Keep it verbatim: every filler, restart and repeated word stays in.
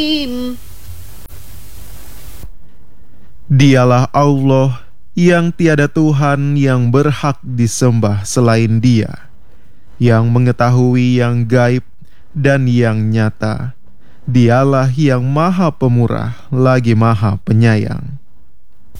Dialah Allah yang tiada Tuhan yang berhak disembah selain Dia, yang mengetahui yang gaib dan yang nyata. Dialah yang Maha Pemurah lagi Maha Penyayang.